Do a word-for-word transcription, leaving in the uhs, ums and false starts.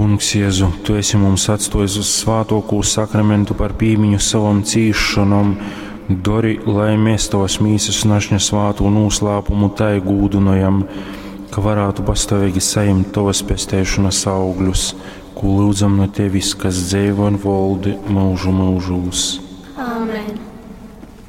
Kungs Jēzu, Tu esi mums atstājis uz svātokū sakramentu par pīmiņu savam cīšanom. Dori, lai mēs Tavas mīsas našņa svātu nūslāpumu tai gūdunojam, ka varētu pastāvīgi sajimt Tavas pestēšanas augļus, ko lūdzam no Tevis, kas dzēvo un valdi mūžu mūžūs. Āmen.